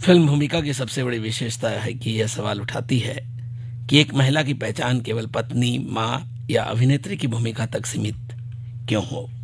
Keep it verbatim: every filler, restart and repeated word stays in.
Film भूमिका की सबसे बड़ी विशेषता है कि यह सवाल उठाती है कि एक महिला की पहचान केवल पत्नी, माँ या अभिनेत्री की भूमिका तक सीमित क्यों हो।